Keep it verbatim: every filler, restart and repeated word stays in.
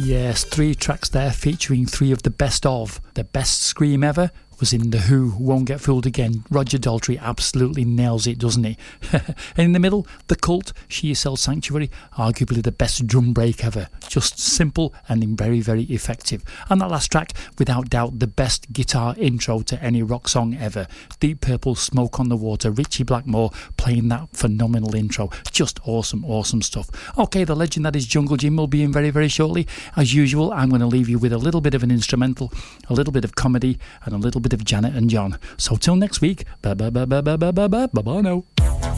Yes, three tracks there featuring three of the best of. The best scream ever was in The Who, Won't Get Fooled Again. Roger Daltrey absolutely nails it, doesn't he? And in the middle, The Cult, She Yourself Sanctuary, arguably the best drum break ever. Just simple and very, very effective. And that last track, without doubt, the best guitar intro to any rock song ever. Deep Purple, Smoke on the Water, Ritchie Blackmore playing that phenomenal intro. Just awesome, awesome stuff. Okay, the legend that is Jungle Jim will be in very, very shortly. As usual, I'm going to leave you with a little bit of an instrumental, a little bit of comedy, and a little bit of Janet and John. So till next week, bye bye bye bye bye bye bye bye bye now.